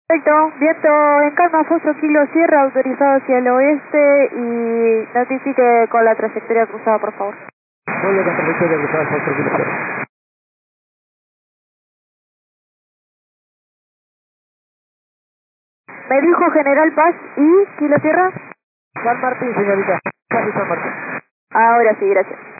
Perfecto, viento en calma, Foso Kilo Sierra, autorizado hacia el oeste y notifique con la trayectoria cruzada, por favor. Muy bien, con trayectoria cruzada, Foso Kilo Sierra. Me dijo General Paz y Kilo Sierra. San Martín, señorita. Casi San Martín. Ahora sí, gracias.